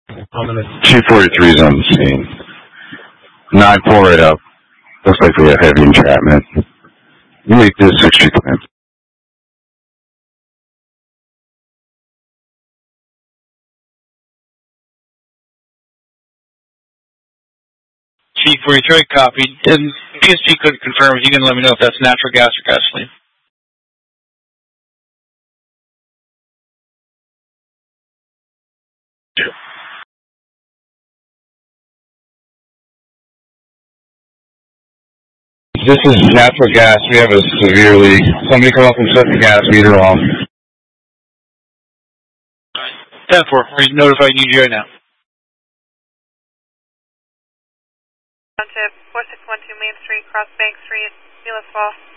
Chief 43 is on the scene. 9-4 right up. Looks like we have heavy entrapment. You make this 6 plan. Chief 43, copied. And PSP couldn't confirm. If you can let me know if that's natural gas or gasoline. This is natural gas. We have a severe leak. Somebody come up and shut the gas meter off. 10-4, we're notifying UGI now. Township 4612 Main Street, Cross Bank Street, Neelis Fall.